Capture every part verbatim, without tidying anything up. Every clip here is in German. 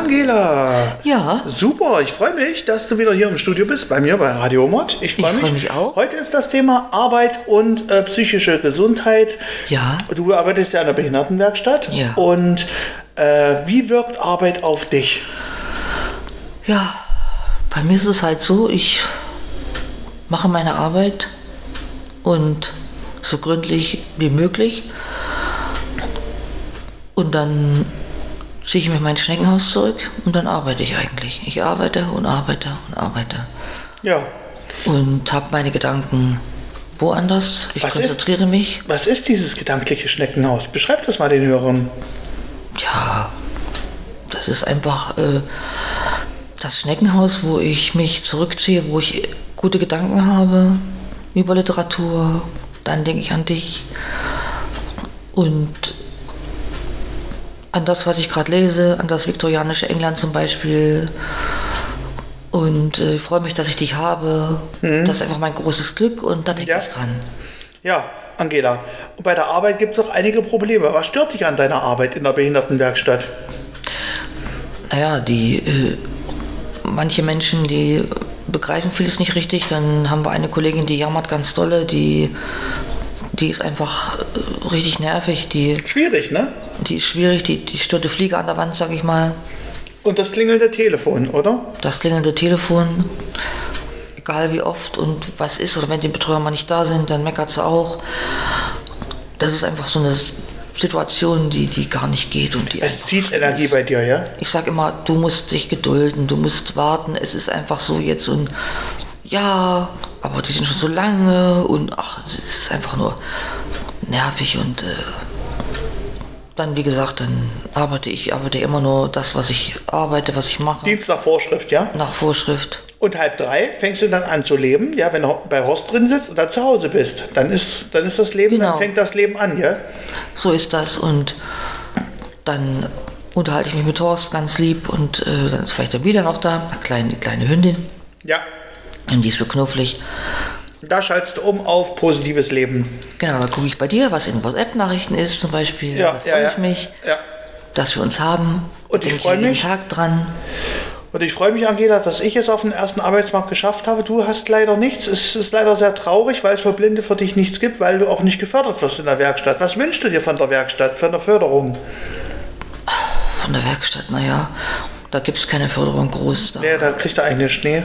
Angela. Ja. Super, ich freue mich, dass du wieder hier im Studio bist, bei mir bei Radio Mod. Ich freue mich. freu mich auch. Heute ist das Thema Arbeit und äh, psychische Gesundheit. Ja. Du arbeitest ja in der Behindertenwerkstatt. Ja. Und äh, wie wirkt Arbeit auf dich? Ja, bei mir ist es halt so, ich mache meine Arbeit und so gründlich wie möglich. Und dann ziehe ich mir mein Schneckenhaus zurück und dann arbeite ich eigentlich. Ich arbeite und arbeite und arbeite. Ja. Und habe meine Gedanken woanders. Ich Was konzentriere ist, mich. Was ist dieses gedankliche Schneckenhaus? Beschreib das mal den Hörern. Ja, das ist einfach äh, das Schneckenhaus, wo ich mich zurückziehe, wo ich gute Gedanken habe über Literatur. Dann denke ich an dich und an das, was ich gerade lese, an das viktorianische England zum Beispiel. Und äh, ich freue mich, dass ich dich habe. Mhm. Das ist einfach mein großes Glück und da denke ja. ich dran. Ja, Angela, und bei der Arbeit gibt es auch einige Probleme. Was stört dich an deiner Arbeit in der Behindertenwerkstatt? Naja, die äh, manche Menschen, die begreifen vieles nicht richtig. Dann haben wir eine Kollegin, die jammert ganz dolle, die Die ist einfach äh, richtig nervig. Die, schwierig, ne? Die ist schwierig, die, die stört die Fliege an der Wand, sag ich mal. Und das klingelnde Telefon, oder? Das klingelnde Telefon, egal wie oft und was ist, oder wenn die Betreuer mal nicht da sind, dann meckert sie auch. Das ist einfach so eine Situation, die, die gar nicht geht. Und die es zieht Energie bei dir, ja? Ich sag immer, du musst dich gedulden, du musst warten, es ist einfach so jetzt und ja, aber die sind schon so lange und ach, es ist einfach nur nervig und äh, dann, wie gesagt, dann arbeite ich arbeite immer nur das, was ich arbeite, was ich mache. Dienst nach Vorschrift, ja? Nach Vorschrift. Und halb drei fängst du dann an zu leben, ja, wenn du bei Horst drin sitzt und dann zu Hause bist. Dann ist, dann ist das Leben, genau. Dann fängt das Leben an, ja? So ist das und dann unterhalte ich mich mit Horst ganz lieb und äh, dann ist vielleicht dann wieder noch da, eine kleine, kleine Hündin. Ja. Und die ist so knufflig. Da schaltest du um auf positives Leben. Genau, dann gucke ich bei dir, was in WhatsApp-Nachrichten ist zum Beispiel. Ja, da ja, freue ja. ich mich, ja. dass wir uns haben. Und ich freue mich. jeden Tag dran. Und ich freue mich, Angela, dass ich es auf den ersten Arbeitsmarkt geschafft habe. Du hast leider nichts. Es ist leider sehr traurig, weil es für Blinde für dich nichts gibt, weil du auch nicht gefördert wirst in der Werkstatt. Was wünschst du dir von der Werkstatt, von der Förderung? Von der Werkstatt, naja, da gibt es keine Förderung groß. Da, nee, da kriegt er eigentlich Schnee.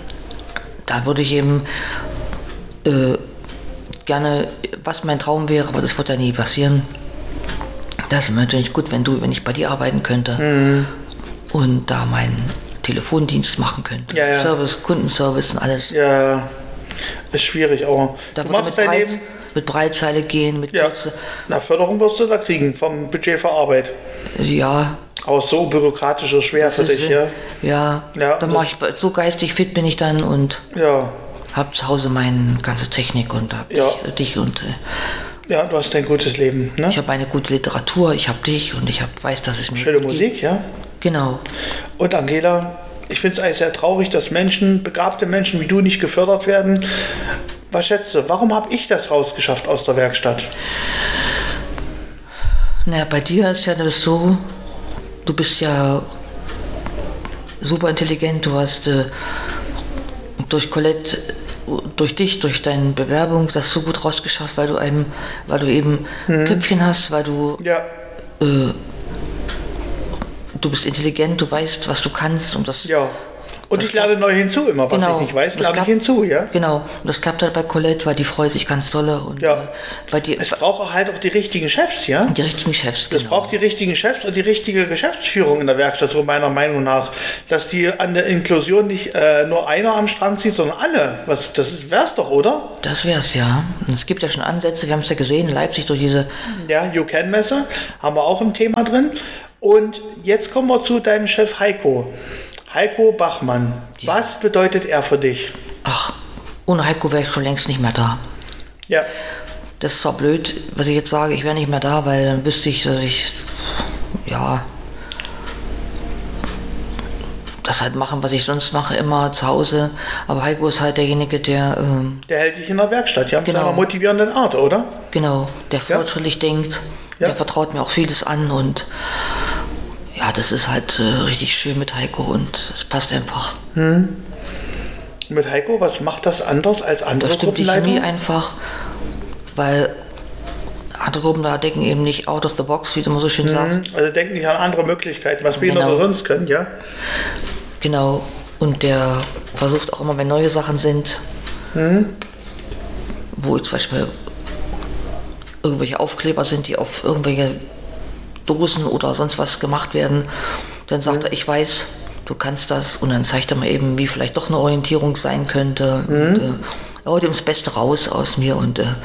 Da würde ich eben äh, gerne, was mein Traum wäre, aber das wird ja nie passieren. Das wäre natürlich gut, wenn du, wenn ich bei dir arbeiten könnte mhm. und da meinen Telefondienst machen könnte. Ja, ja. Service, Kundenservice und alles. Ja, ist schwierig, aber da du machst dein Leben. Mit Breitzeile gehen, mit ja. Kürze. Na, Förderung wirst du da kriegen vom Budget für Arbeit. Ja. Aber so bürokratisch ist schwer für dich, ja? Ja, ja dann mache ich, so geistig fit bin ich dann und ja. habe zu Hause meine ganze Technik und habe ja. dich, dich und äh, ja, du hast ein gutes Leben, ne? Ich habe eine gute Literatur, ich habe dich und ich hab, weiß, dass es mir schöne Musik, ja? Genau. Und Angela, ich finde es eigentlich sehr traurig, dass Menschen, begabte Menschen wie du nicht gefördert werden. Was schätzt du, warum habe ich das rausgeschafft aus der Werkstatt? Naja, bei dir ist ja das so, du bist ja super intelligent, du hast äh, durch Colette, durch dich, durch deine Bewerbung das so gut rausgeschafft, weil du einem, weil du eben hm. Köpfchen hast, weil du ja. äh, du bist intelligent, du weißt, was du kannst und das. Ja. Und ich lerne neu hinzu, immer was genau, ich nicht weiß, lerne klappt, ich hinzu, ja? Genau, und das klappt halt bei Colette, weil die freut sich ganz dolle. Und ja. äh, bei dir, es braucht auch halt auch die richtigen Chefs, ja? Die richtigen Chefs, genau. Es braucht die richtigen Chefs und die richtige Geschäftsführung in der Werkstatt, so meiner Meinung nach. Dass die an der Inklusion nicht äh, nur einer am Strang zieht, sondern alle. Was, das wär's doch, oder? Das wär's, ja. Und es gibt ja schon Ansätze, wir haben es ja gesehen in Leipzig durch diese... Ja, You Can Messe haben wir auch im Thema drin. Und jetzt kommen wir zu deinem Chef Heiko. Heiko Bachmann, ja. Was bedeutet er für dich? Ach, ohne Heiko wäre ich schon längst nicht mehr da. Ja. Das ist zwar blöd, was ich jetzt sage, ich wäre nicht mehr da, weil dann wüsste ich, dass ich, ja, das halt machen, was ich sonst mache, immer zu Hause. Aber Heiko ist halt derjenige, der... Ähm, der hält dich in der Werkstatt, ja, mit genau. seiner motivierenden Art, oder? Genau, der fortschrittlich ja. denkt, ja. der vertraut mir auch vieles an und... Ja, das ist halt äh, richtig schön mit Heiko und es passt einfach. Hm. Mit Heiko, was macht das anders als andere Das stimmt die Gruppenleiter? Chemie einfach, weil andere Gruppen da denken eben nicht out of the box, wie du immer so schön sagst. Also denken nicht an andere Möglichkeiten, was wir Genau. noch sonst können, ja? Genau. Und der versucht auch immer, wenn neue Sachen sind, Hm. wo zum Beispiel irgendwelche Aufkleber sind, die auf irgendwelche Dosen oder sonst was gemacht werden, dann sagt Hm. er, ich weiß, du kannst das, und dann zeigt er mir eben, wie vielleicht doch eine Orientierung sein könnte. Hm. Und, äh, er holt ihm das Beste raus aus mir und äh,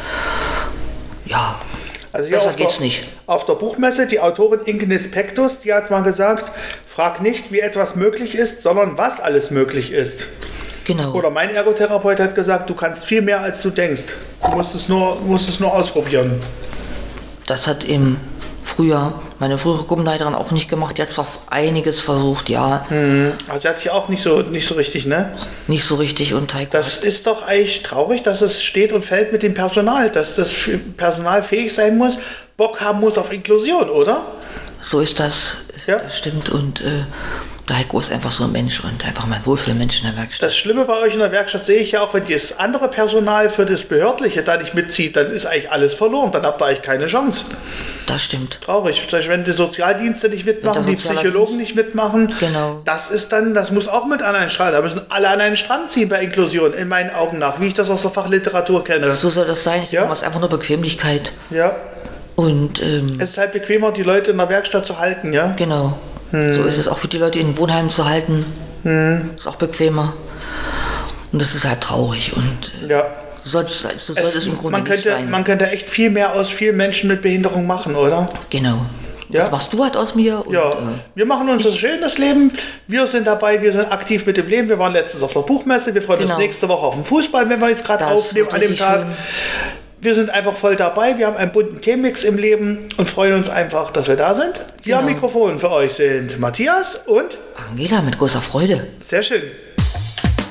ja, Also hier besser auf der, geht's nicht. Auf der Buchmesse, die Autorin Ignis Pectus, die hat mal gesagt, frag nicht, wie etwas möglich ist, sondern was alles möglich ist. Genau. Oder mein Ergotherapeut hat gesagt, du kannst viel mehr, als du denkst. Du musst es nur, musst es nur ausprobieren. Das hat eben früher meine frühere Gruppenleiterin auch nicht gemacht. Die hat zwar einiges versucht, ja, Hm. Also die hatte ich auch nicht so, nicht so richtig, ne? nicht so richtig. Und Heiko Das ist doch eigentlich traurig, dass es steht und fällt mit dem Personal, dass das Personal fähig sein muss, Bock haben muss auf Inklusion, oder? so ist das, Ja. das stimmt. Und äh, der Heiko ist einfach so ein Mensch und einfach mein Wohlfühlmensch in der Werkstatt. Das Schlimme bei euch in der Werkstatt sehe ich ja auch, wenn das andere Personal für das Behördliche da nicht mitzieht, dann ist eigentlich alles verloren. Dann habt ihr eigentlich keine Chance. Das stimmt. Traurig. Zum Beispiel, wenn die Sozialdienste nicht mitmachen, der die Psychologen Sozialardienst- nicht mitmachen, Genau. das ist dann, das muss auch mit an einen Strand. Da müssen alle an einen Strand ziehen bei Inklusion, in meinen Augen nach, wie ich das aus der Fachliteratur kenne. So soll das sein. Ich Ja. denke, es ist einfach nur Bequemlichkeit. Ja. Und ähm, Es ist halt bequemer, die Leute in der Werkstatt zu halten, ja? genau. Hm. So ist es auch für die Leute in Wohnheimen zu halten. Ist auch bequemer. Und das ist halt traurig. Und äh, Ja. so soll es, so soll Es, es im Grunde man, nicht könnte, sein. man könnte echt viel mehr aus vielen Menschen mit Behinderung machen, oder? Genau. Ja. Das machst du halt aus mir. Und, Ja, äh, wir machen uns das schön, das Leben. Wir sind dabei, wir sind aktiv mit dem Leben. Wir waren letztens auf der Buchmesse. Wir freuen Genau. uns nächste Woche auf den Fußball, wenn wir jetzt gerade Das aufnehmen wird an dem richtig Tag. schön. Wir sind einfach voll dabei. Wir haben einen bunten Themenmix im Leben und freuen uns einfach, dass wir da sind. Hier am Genau. Mikrofon für euch sind Matthias und Angela, mit großer Freude. sehr schön.